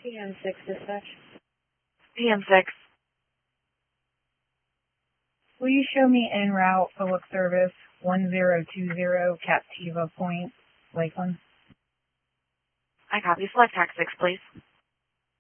PM6 dispatch. PM6. Will you show me en route public service 1020 Captiva Point, Lakeland? I copy. Select tax 6, please.